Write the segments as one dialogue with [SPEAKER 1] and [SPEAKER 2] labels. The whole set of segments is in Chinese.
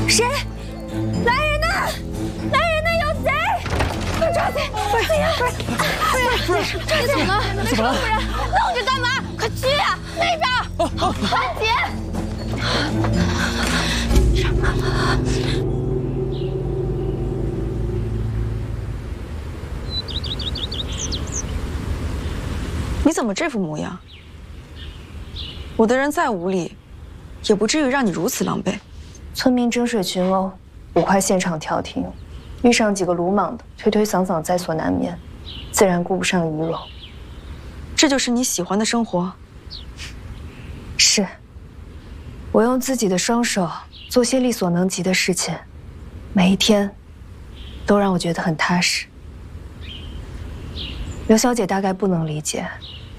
[SPEAKER 1] 谁？来人呐！来人呐！有贼！快抓贼！夫人，这怎么了？怎么了？夫人，愣着干嘛？快去啊！那边，赶紧！
[SPEAKER 2] 你怎么这副模样？我的人再无礼，也不至于让你如此狼狈。
[SPEAKER 3] 村民争水群殴，5块现场调停，遇上几个鲁莽的，推推搡搡在所难免，自然顾不上仪容。
[SPEAKER 2] 这就是你喜欢的生活？
[SPEAKER 3] 是。我用自己的双手做些力所能及的事情，每一天都让我觉得很踏实。刘小姐大概不能理解，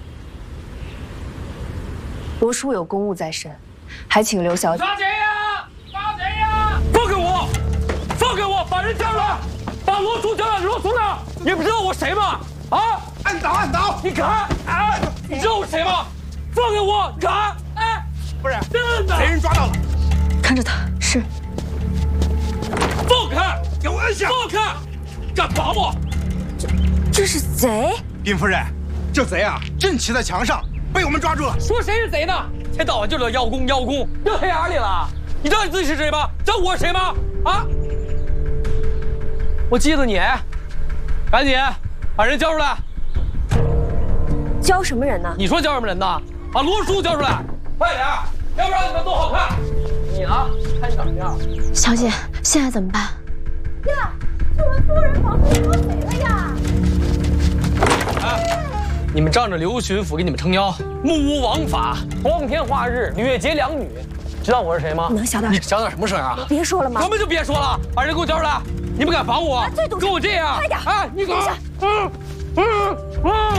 [SPEAKER 3] 罗叔有公务在身，还请刘小姐。
[SPEAKER 4] 抓贼呀！抓贼呀！放开我！放开我！把人叫出来！把罗叔叫来！罗叔呢？你不知道我谁吗？啊！
[SPEAKER 5] 按倒！按倒！
[SPEAKER 4] 你敢？哎！你知道我谁吗？放开我！敢！哎！
[SPEAKER 5] 不是，
[SPEAKER 4] 真的！
[SPEAKER 5] 贼人抓到了，
[SPEAKER 2] 看着他。是。
[SPEAKER 4] 放开！
[SPEAKER 5] 给我按下！
[SPEAKER 4] 放开！敢绑我？
[SPEAKER 1] 这是贼！
[SPEAKER 5] 禀夫人，这贼啊，正骑在墙上，被我们抓住了。
[SPEAKER 4] 说谁是贼呢？天到晚就知道邀功，掉黑眼里了。你知道你自己是谁吗？知道我是谁吗？啊！我记得你，赶紧把人交出来。
[SPEAKER 1] 教什么人呢？
[SPEAKER 4] 你说交什么人呢？把罗叔交出来，快点，要不然你们都好看。你呢？看你长什么样？
[SPEAKER 1] 小姐，现在怎么办？呀，这文夫人房子捉贼了呀！
[SPEAKER 4] 哎，你们仗着刘巡抚给你们撑腰，目无王法，光天化日，掠劫两女，知道我是谁吗？
[SPEAKER 1] 能小点，
[SPEAKER 4] 你小点什么声啊？
[SPEAKER 1] 别说了吗？
[SPEAKER 4] 什么就别说了，把人给我交出来！你们敢绑我？跟我这样？
[SPEAKER 1] 快点！
[SPEAKER 4] 哎，你给我！